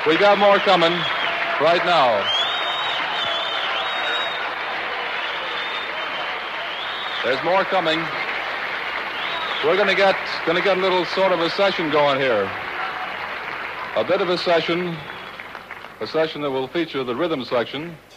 We got more coming right now. There's more coming. We're going to get a little sort of a session going here. A bit of a session that will feature the rhythm section.